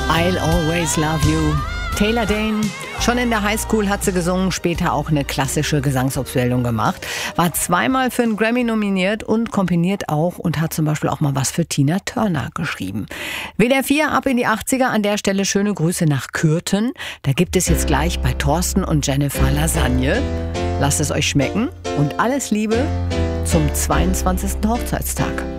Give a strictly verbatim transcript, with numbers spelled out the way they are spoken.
I'll Always Love You. Taylor Dayne. Schon in der Highschool hat sie gesungen, später auch eine klassische Gesangsausbildung gemacht. War zweimal für einen Grammy nominiert und komponiert auch und hat zum Beispiel auch mal was für Tina Turner geschrieben. W D R vier ab in die achtziger. An der Stelle schöne Grüße nach Kürten. Da gibt es jetzt gleich bei Thorsten und Jennifer Lasagne. Lasst es euch schmecken und alles Liebe zum zweiundzwanzigsten Hochzeitstag.